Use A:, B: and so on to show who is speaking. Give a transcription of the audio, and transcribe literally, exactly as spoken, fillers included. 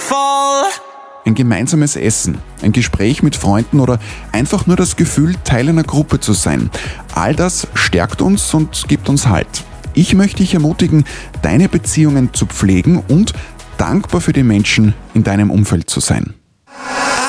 A: fall.
B: Ein gemeinsames Essen, ein Gespräch mit Freunden oder einfach nur das Gefühl, Teil einer Gruppe zu sein. All das stärkt uns und gibt uns Halt. Ich möchte dich ermutigen, deine Beziehungen zu pflegen und dankbar für die Menschen in deinem Umfeld zu sein.